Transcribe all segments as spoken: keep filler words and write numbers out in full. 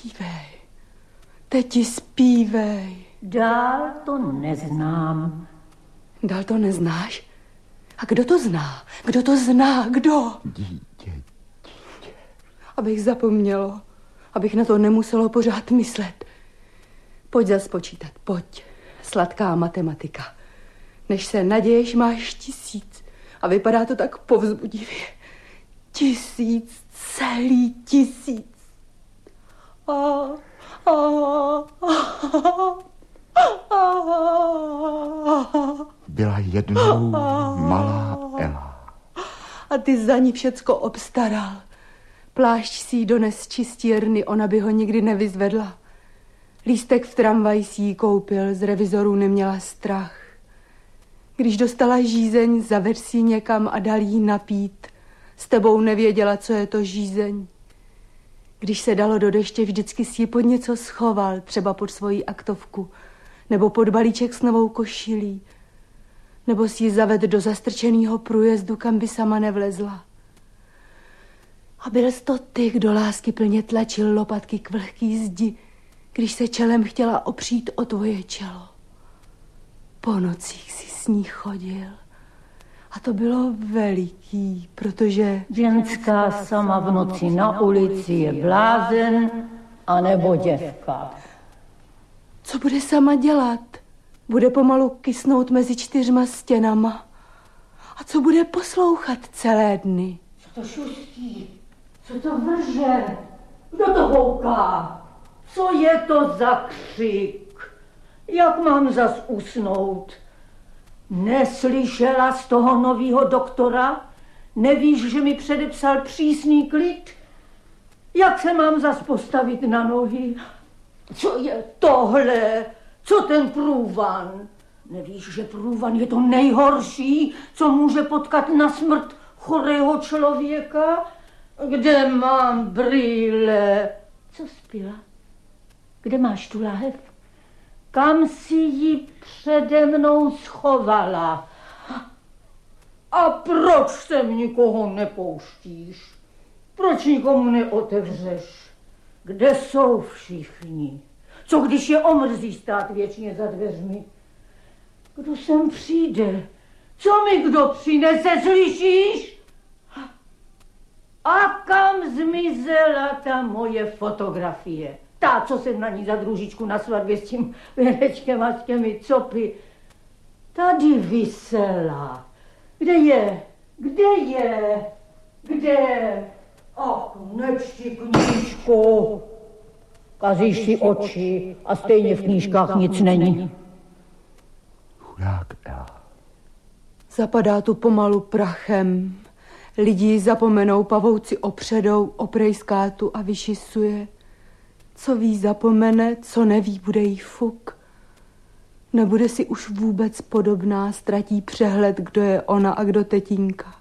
Zpívej. Teti, zpívej. Dál to neznám. Dál to neznáš? A kdo to zná? Kdo to zná? Kdo? Dítě, dítě. Abych zapomnělo. Abych na to nemuselo pořád myslet. Pojď zas počítat, pojď. Sladká matematika. Než se naděješ, máš tisíc. A vypadá to tak povzbudivě. Tisíc, celý tisíc. A, a, a, a, Byla jednou malá Ela. A ty za ní všecko obstaral. Plášť si jí dones z čistírny, ona by ho nikdy nevyzvedla. Lístek v tramvaji si jí koupil, z revizorů neměla strach. Když dostala žízeň, zaved si někam a dal jí napít. S tebou nevěděla, co je to žízeň. Když se dalo do deště, vždycky si ji pod něco schoval, třeba pod svoji aktovku, nebo pod balíček s novou košilí, nebo si ji zaved do zastrčeného průjezdu, kam by sama nevlezla. A byl jsi to ty, kdo lásky plně tlačil lopatky k vlhký zdi, když se čelem chtěla opřít o tvoje čelo. Po nocích si s ní chodil. A to bylo veliký, protože... Ženská sama v noci na ulici je blázen, anebo děvka. Co bude sama dělat? Bude pomalu kysnout mezi čtyřma stěnama. A co bude poslouchat celé dny? Co to šustí? Co to vrže? Kdo to houká? Co je to za křik? Jak mám zas usnout? Neslyšela z toho novýho doktora? Nevíš, že mi předepsal přísný klid? Jak se mám zas postavit na nohy? Co je tohle? Co ten průvan? Nevíš, že průvan je to nejhorší, co může potkat na smrt chorého člověka? Kde mám brýle? Co spila? Kde máš tu lahev? Kam si ji přede mnou schovala? A proč sem nikoho nepouštíš? Proč nikomu neotevřeš? Kde jsou všichni? Co když je omrzí stát věčně za dveřmi? Kdo sem přijde? Co mi kdo přinese, slyšíš? A kam zmizela ta moje fotografie? Ta, co jsem na ní za družičku na svatbě s tím věnečkem a s těmi copy. Tady visela. Kde je? Kde je? Kde? Ach, nečti knížku. Kazíš si oči a stejně v knížkách nic není. Chudák Ela. Zapadá tu pomalu prachem. Lidi zapomenou, pavouci opředou, oprejská tu a vyšisuje. Co ví, zapomene, co neví, bude jí fuk. Nebude si už vůbec podobná, ztratí přehled, kdo je ona a kdo tetínka.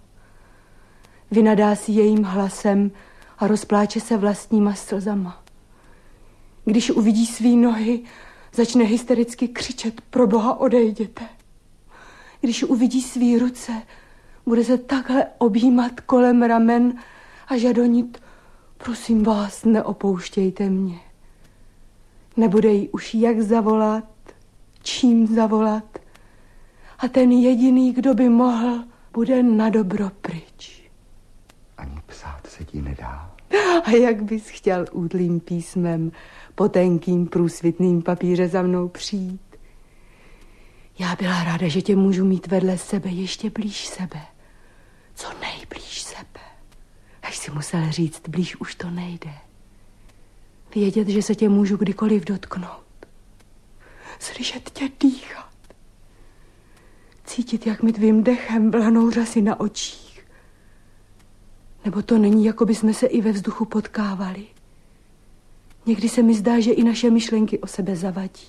Vynadá si jejím hlasem a rozpláče se vlastníma slzama. Když uvidí svý nohy, začne hystericky křičet: pro Boha, odejděte. Když uvidí svý ruce, bude se takhle objímat kolem ramen a žadonit: prosím vás, neopouštějte mě. Nebude jí už jak zavolat, čím zavolat. A ten jediný, kdo by mohl, bude na dobro pryč. Ani psát se ti nedá. A jak bys chtěl útlým písmem po tenkým průsvitným papíře za mnou přijít? Já byla ráda, že tě můžu mít vedle sebe, ještě blíž sebe. Co nejblíž sebe. Až si musel říct, blíž už to nejde. Vědět, že se tě můžu kdykoliv dotknout. Slyšet tě dýchat. Cítit, jak mi tvým dechem vlahnou řasy na očích. Nebo to není, jako by jsme se i ve vzduchu potkávali. Někdy se mi zdá, že i naše myšlenky o sebe zavadí.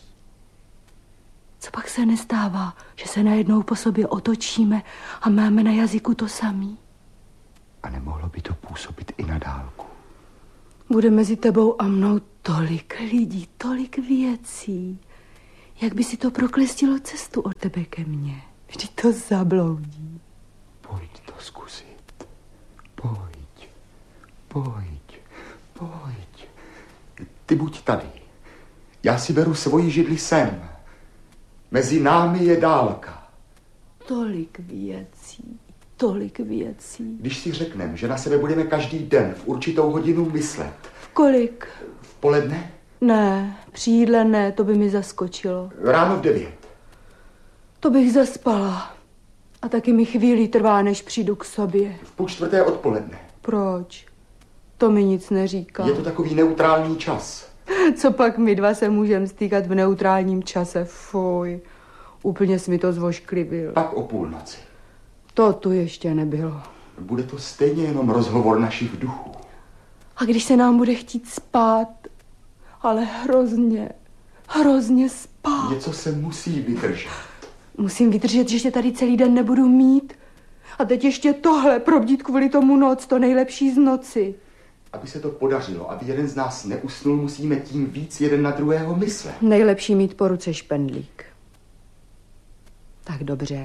Co pak se nestává, že se najednou po sobě otočíme a máme na jazyku to samý? A nemohlo by to působit i na dálku? Bude mezi tebou a mnou tolik lidí, tolik věcí. Jak by si to proklestilo cestu od tebe ke mně? Vždyť to zabloudí. Pojď to zkusit. Pojď. Pojď. Pojď. Ty buď tady. Já si beru svoji židli sem. Mezi námi je dálka. Tolik věcí, tolik věcí. Když si řekneme, že na sebe budeme každý den v určitou hodinu myslet. V kolik? V poledne? Ne, při jídle ne, to by mi zaskočilo. Ráno v devět. To bych zaspala. A taky mi chvíli trvá, než přijdu k sobě. V půl čtvrté odpoledne. Proč? To mi nic neříká. Je to takový neutrální čas. Co pak my dva se můžeme stýkat v neutrálním čase? Fuj, úplně jsi mi to zvošklivil. Pak o půlnoci. To tu ještě nebylo. Bude to stejně jenom rozhovor našich duchů. A když se nám bude chtít spát, ale hrozně, hrozně spát. Něco se musí vydržet. Musím vydržet, že tě tady celý den nebudu mít. A teď ještě tohle, probdít kvůli tomu noc, to nejlepší z noci. Aby se to podařilo, aby jeden z nás neusnul, musíme tím víc jeden na druhého myslet. Nejlepší mít po ruce špendlík. Tak dobře.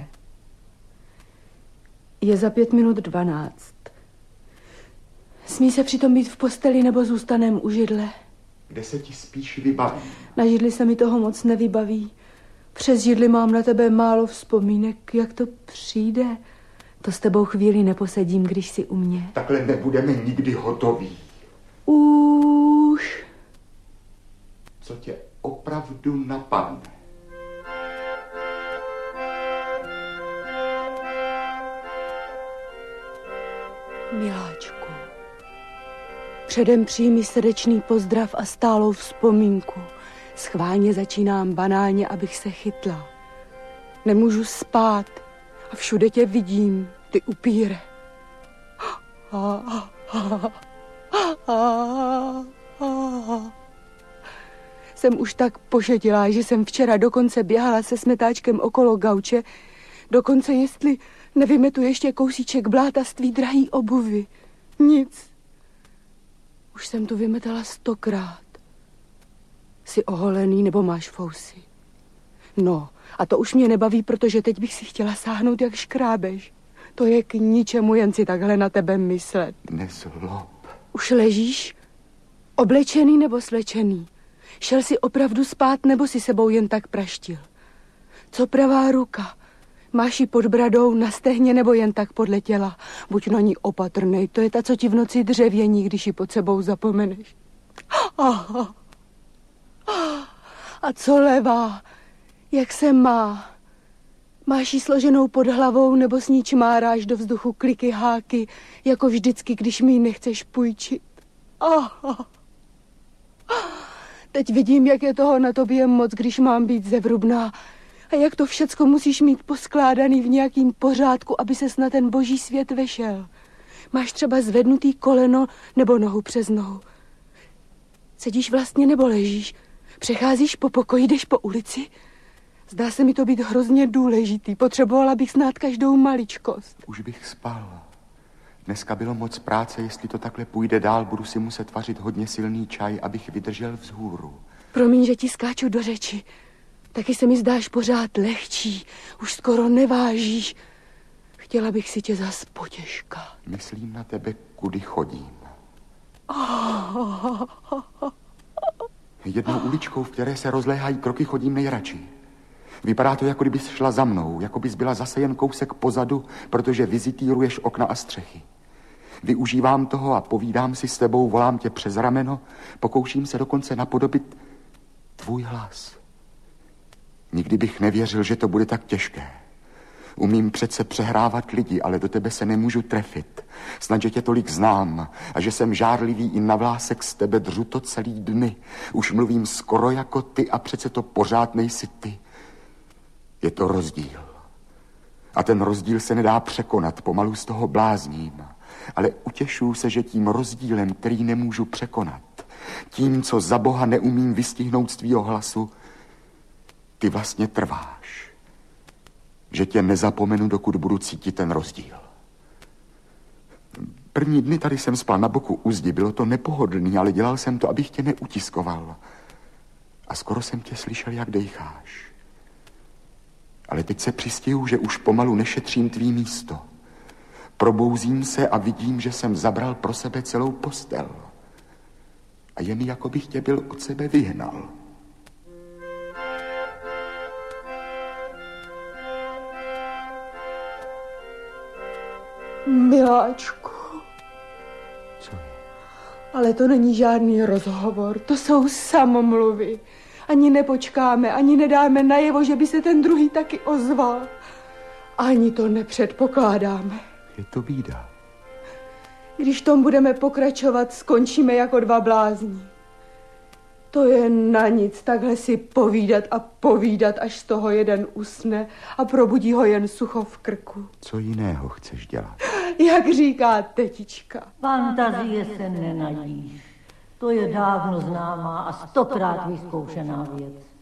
Je za pět minut dvanáct. Smí se přitom být v posteli nebo zůstanem u židle? Kde se ti spíš vybaví? Na židli se mi toho moc nevybaví. Přes židli mám na tebe málo vzpomínek. Jak to přijde? To s tebou chvíli neposedím, když jsi u mě. Takhle nebudeme nikdy hotoví. Už. Co tě opravdu napadne? Miláčku, předem přijmi srdečný pozdrav a stálou vzpomínku. Schválně začínám banálně, abych se chytla. Nemůžu spát a všude tě vidím, ty upíre. Jsem už tak pošetilá, že jsem včera dokonce běhala se smetáčkem okolo gauče, dokonce jestli nevymetu ještě kousíček bláta z tvý drahý obuvy. Nic. Už jsem tu vymetala stokrát. Jsi oholený nebo máš fousy? No, a to už mě nebaví, protože teď bych si chtěla sáhnout jak škrábeš. To je k ničemu, jen si takhle na tebe myslet. Nezlob. Už ležíš? Oblečený nebo slečený? Šel jsi opravdu spát nebo si sebou jen tak praštil? Co pravá ruka? Máš ji pod bradou, na stehně nebo jen tak podle těla? Buď na ní opatrnej, to je ta, co ti v noci dřevění, když ji pod sebou zapomeneš. Aha. A co levá? Jak se má? Máš ji složenou pod hlavou nebo s ní čmáráš do vzduchu kliky háky, jako vždycky, když mi ji nechceš půjčit? Aha. Teď vidím, jak je toho na tobě moc, když mám být zevrubná. A jak to všecko musíš mít poskládaný v nějakým pořádku, aby ses na ten boží svět vešel. Máš třeba zvednutý koleno nebo nohu přes nohu. Sedíš vlastně nebo ležíš? Přecházíš po pokoji, jdeš po ulici? Zdá se mi to být hrozně důležitý. Potřebovala bych znát každou maličkost. Už bych spal. Dneska bylo moc práce, jestli to takhle půjde dál, budu si muset vařit hodně silný čaj, abych vydržel vzhůru. Promiň, že ti skáču do řeči. Taky se mi zdáš pořád lehčí. Už skoro nevážíš. Chtěla bych si tě zas potěžka. Myslím na tebe, kudy chodím. Jednou uličkou, v které se rozléhají kroky, chodím nejradši. Vypadá to, jako kdybys šla za mnou, jako bys byla zase jen kousek pozadu, protože vizitíruješ okna a střechy. Využívám toho a povídám si s tebou, volám tě přes rameno, pokouším se dokonce napodobit tvůj hlas. Nikdy bych nevěřil, že to bude tak těžké. Umím přece přehrávat lidi, ale do tebe se nemůžu trefit. Snad, že tě tolik znám a že jsem žárlivý i na vlásek z tebe dřu to celý dny. Už mluvím skoro jako ty a přece to pořád nejsi ty. Je to rozdíl. A ten rozdíl se nedá překonat, pomalu z toho blázním. Ale utěšuju se, že tím rozdílem, který nemůžu překonat, tím, co za Boha neumím vystihnout z tvýho hlasu, ty vlastně trváš. Že tě nezapomenu, dokud budu cítit ten rozdíl. První dny tady jsem spal na boku u zdi, bylo to nepohodlný, ale dělal jsem to, abych tě neutiskoval. A skoro jsem tě slyšel, jak dejcháš. Ale teď se přistihu, že už pomalu nešetřím tvý místo. Probouzím se a vidím, že jsem zabral pro sebe celou postel. a jen jako bych tě byl od sebe vyhnal. Miláčku. Co je? Ale to není žádný rozhovor, to jsou samomluvy. Ani nepočkáme, ani nedáme najevo, že by se ten druhý taky ozval. Ani to nepředpokládáme. Je to bída. Když tom budeme pokračovat, skončíme jako dva blázni. To je na nic takhle si povídat a povídat, až z toho jeden usne a probudí ho jen sucho v krku. Co jiného chceš dělat? Jak říká tetička. Fantazie se nenajíš. To je dávno známá a stokrát vyzkoušená věc.